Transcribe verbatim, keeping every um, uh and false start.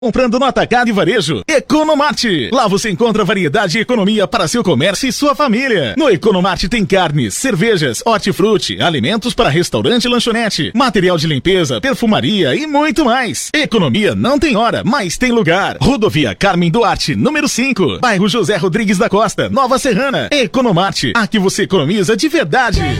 Comprando no atacado e varejo, Economarte. Lá você encontra variedade e economia para seu comércio e sua família. No Economarte tem carnes, cervejas, hortifruti, alimentos para restaurante e lanchonete, material de limpeza, perfumaria e muito mais. Economia não tem hora, mas tem lugar. Rodovia Carmen Duarte, número cinco, bairro José Rodrigues da Costa, Nova Serrana. Economarte, aqui você economiza de verdade.